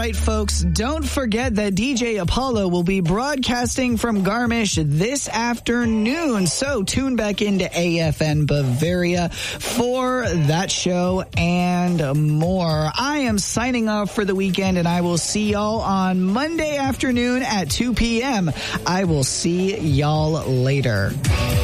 right, folks, don't forget that DJ Apollo will be broadcasting from Garmisch this afternoon. So tune back into AFN Bavaria for that show and more. I am signing off for the weekend, and I will see y'all on Monday afternoon at 2 p.m. I will see y'all later.